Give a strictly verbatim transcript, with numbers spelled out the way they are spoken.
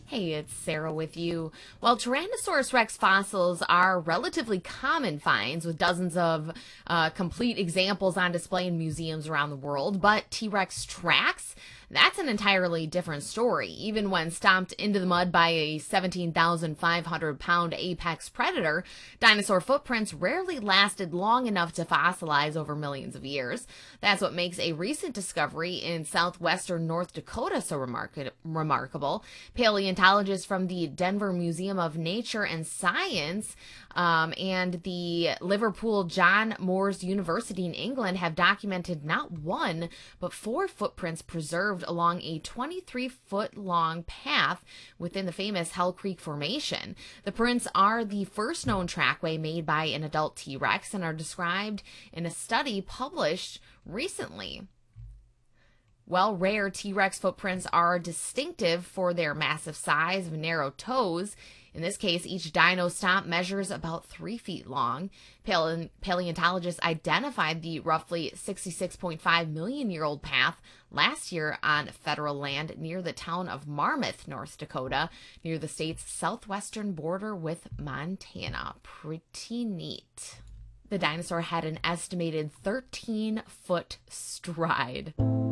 Hey, it's Sarah with you. Well, Tyrannosaurus rex fossils are relatively common finds with dozens of uh, complete examples on display in museums around the world, but T-Rex tracks? That's an entirely different story. Even when stomped into the mud by a seventeen thousand five hundred pound apex predator, dinosaur footprints rarely lasted long enough to fossilize over millions of years. That's what makes a recent discovery in southwestern North Dakota so remark- remarkable. Paleontologists from the Denver Museum of Nature and Science um, and the Liverpool John Moores University in England have documented not one, but four footprints preserved along a twenty-three foot long path within the famous Hell Creek Formation. The prints are the first known trackway made by an adult T-Rex and are described in a study published recently. Well, rare T-Rex footprints are distinctive for their massive size and narrow toes. In this case, each dino stomp measures about three feet long. Pale- paleontologists identified the roughly sixty-six point five million year old path last year on federal land near the town of Marmarth, North Dakota, near the state's southwestern border with Montana. Pretty neat. The dinosaur had an estimated thirteen foot stride.